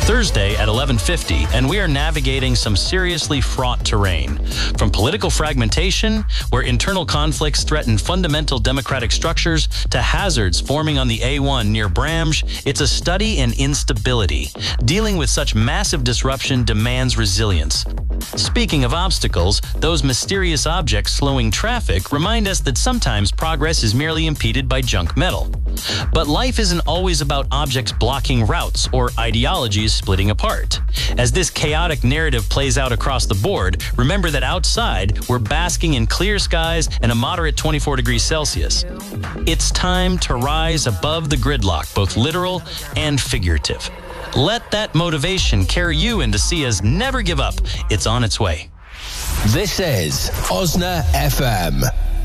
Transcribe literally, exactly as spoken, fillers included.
Thursday at eleven fifty, and we are navigating some seriously fraught terrain. From political fragmentation, where internal conflicts threaten fundamental democratic structures, to hazards forming on the A one near Bramsh, it's a study in instability. Dealing with such massive disruption demands resilience. Speaking of obstacles, those mysterious objects slowing traffic remind us that sometimes progress is merely impeded by junk metal. But life isn't always about objects blocking routes or ideologies splitting apart. As this chaotic narrative plays out across the board, remember that outside, we're basking in clear skies and a moderate twenty-four degrees Celsius. It's time to rise above the gridlock, both literal and figurative. Let that motivation carry you into SIA's Never Give Up. It's on its way. This is Osna F M.